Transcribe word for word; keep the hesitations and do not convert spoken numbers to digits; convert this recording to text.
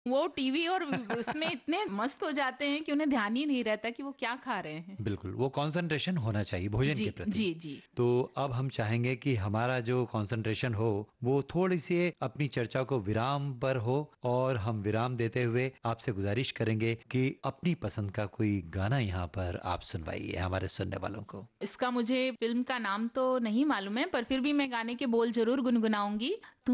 वो टीवी और उसमें इतने मस्त हो जाते हैं कि उन्हें ध्यान ही नहीं रहता कि वो क्या खा रहे हैं। बिल्कुल, वो कंसंट्रेशन होना चाहिए भोजन जी, के प्रति। जी, जी। तो अब हम चाहेंगे कि हमारा जो कंसंट्रेशन हो वो थोड़ी सी अपनी चर्चा को विराम पर हो, और हम विराम देते हुए आपसे गुजारिश करेंगे कि अपनी पसंद का कोई गाना यहाँ पर आप सुनवाइए हमारे सुनने वालों को। इसका मुझे फ़िल्म का नाम तो नहीं मालूम है, पर फिर भी मैं गाने के बोल ज़रूर गुनगुनाऊँगी।